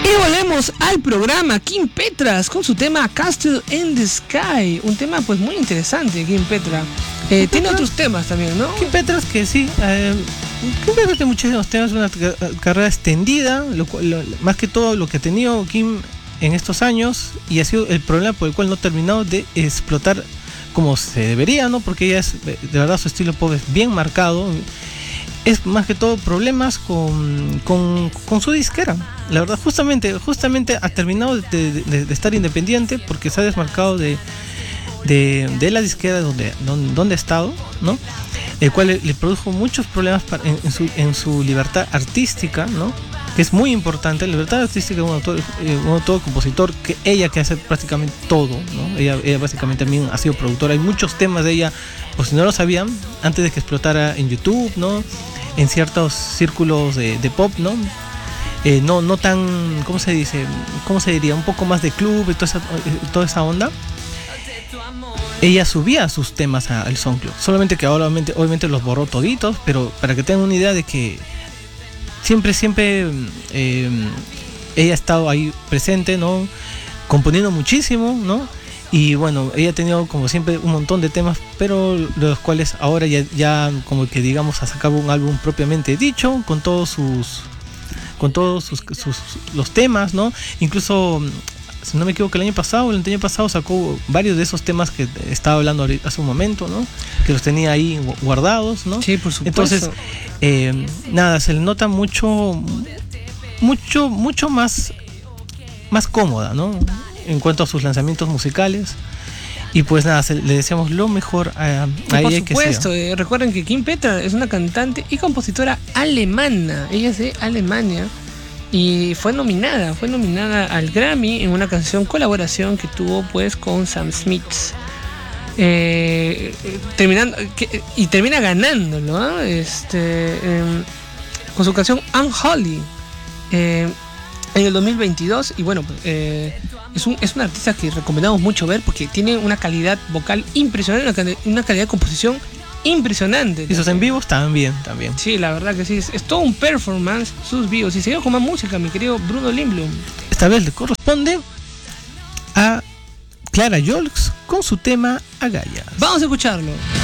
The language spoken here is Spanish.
Volvemos al programa. Kim Petras con su tema Castle in the Sky, un tema pues muy interesante. Kim Petras tiene otros temas también, ¿no? Kim Petras que sí, Kim Petras tiene muchísimos temas, una carrera extendida, más que todo lo que ha tenido Kim en estos años, y ha sido el problema por el cual no ha terminado de explotar como se debería, ¿no? Porque ella es, de verdad, su estilo pop es bien marcado. Es más que todo problemas con su disquera. La verdad, justamente ha terminado de estar independiente porque se ha desmarcado de la disquera donde ha estado, ¿no? El cual le produjo muchos problemas en su libertad artística, ¿no? Que es muy importante. La libertad artística de un autor, compositor, que hace prácticamente todo, ¿no? Ella básicamente también ha sido productora. Hay muchos temas de ella, por si no lo sabían, antes de que explotara en YouTube, ¿no? En ciertos círculos de pop, ¿no? No tan, ¿cómo se diría? Un poco más de club y toda esa onda. Ella subía sus temas al SoundCloud, solamente que ahora obviamente los borró toditos, pero para que tengan una idea de que siempre ella ha estado ahí presente, ¿no? Componiendo muchísimo, ¿no? Y bueno, ella ha tenido como siempre un montón de temas, pero los cuales ahora ya como que digamos ha sacado un álbum propiamente dicho, con todos los temas, ¿no? Incluso, si no me equivoco, el año pasado sacó varios de esos temas que estaba hablando hace un momento, ¿no? Que los tenía ahí guardados, ¿no? Sí, por supuesto. Entonces, se le nota mucho más cómoda, ¿no? En cuanto a sus lanzamientos musicales. Y pues nada, le deseamos lo mejor a por ella. Supuesto, recuerden que Kim Petras es una cantante y compositora alemana. Ella es de Alemania y fue nominada al Grammy en una canción colaboración que tuvo pues con Sam Smith. Termina ganándolo, ¿eh? Con su canción Unholy en el 2022. Y bueno, es un artista que recomendamos mucho ver porque tiene una calidad vocal impresionante, una calidad de composición impresionante. Y sus en vivos también. Sí, la verdad que sí, es todo un performance sus vivos. Y seguimos con más música, mi querido Bruno Lindblom. Esta vez le corresponde a Clara Jolks con su tema Agallas. Vamos a escucharlo.